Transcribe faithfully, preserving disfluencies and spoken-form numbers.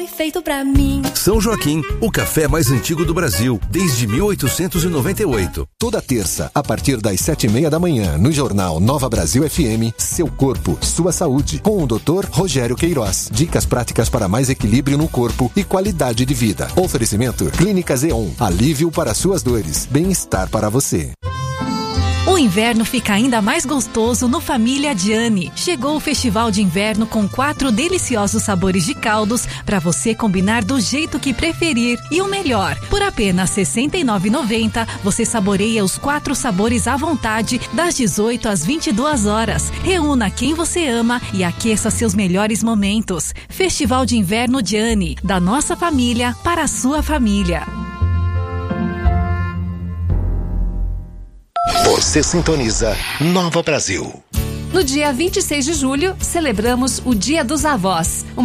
foi feito pra mim. São Joaquim, o café mais antigo do Brasil, desde mil oitocentos e noventa e oito. Toda terça, a partir das sete e meia da manhã, no Jornal Nova Brasil F M, Seu Corpo, Sua Saúde, com o doutor Rogério Queiroz. Dicas práticas para mais equilíbrio no corpo e qualidade de vida. Oferecimento Clínica Zeon, alívio para suas dores, bem-estar para você. O inverno fica ainda mais gostoso no Família Gianni. Chegou o festival de inverno com quatro deliciosos sabores de caldos para você combinar do jeito que preferir. E o melhor, por apenas sessenta e nove reais e noventa centavos você saboreia os quatro sabores à vontade das dezoito às vinte e duas horas. Reúna quem você ama e aqueça seus melhores momentos. Festival de Inverno Gianni, da nossa família para a sua família. Você sintoniza Nova Brasil. No dia vinte e seis de julho, celebramos o Dia dos Avós.